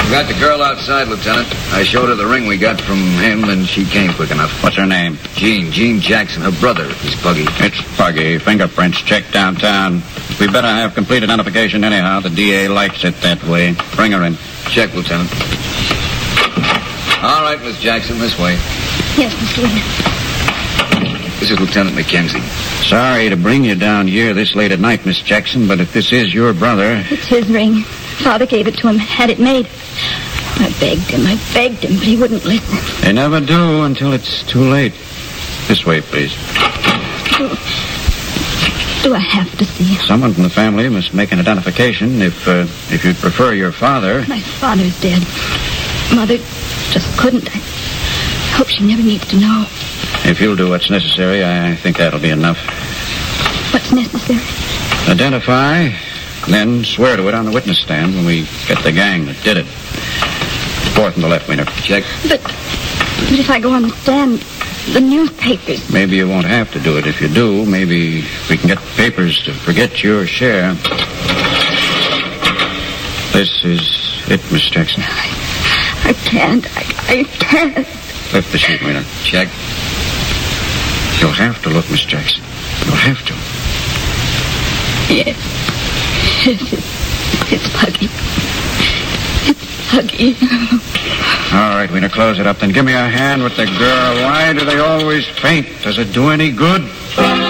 We got the girl outside, Lieutenant. I showed her the ring we got from him, and she came quick enough. What's her name? Jean Jackson. Her brother is Puggy. It's Puggy. Fingerprints checked downtown. We better have complete identification anyhow. The DA likes it that way. Bring her in. Check, Lieutenant. All right, Miss Jackson, this way. Yes, Mr. Wayne. This is Lieutenant McKenzie. Sorry to bring you down here this late at night, Miss Jackson, but if this is your brother... It's his ring. Father gave it to him, had it made. I begged him, but he wouldn't listen. They never do until it's too late. This way, please. Do I have to see him? Someone from the family must make an identification if you'd prefer your father. My father's dead. Mother just couldn't. I hope she never needs to know. If you'll do what's necessary, I think that'll be enough. What's necessary? Identify, then swear to it on the witness stand when we get the gang that did it. Fourth and the left, Wiener. Check. But if I go on the stand, the newspapers... Maybe you won't have to do it. If you do, maybe we can get the papers to forget your share. This is it, Miss Jackson. I can't. I can't. Lift the sheet, Wiener. Check. You'll have to look, Miss Jackson. You'll have to. Yes. It's Puggy. It's Puggy. All right, Wiener, close it up. Then give me a hand with the girl. Why do they always faint? Does it do any good?